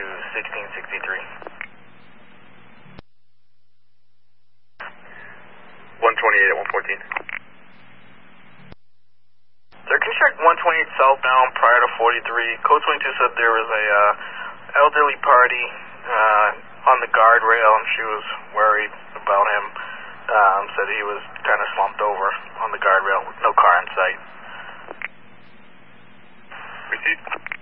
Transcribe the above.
1663. 128 at 114. Sir, can you check 128 southbound prior to 43? Code 22 said there was a elderly party on the guardrail and she was worried about him. Said he was kind of slumped over on the guardrail with no car in sight. Received.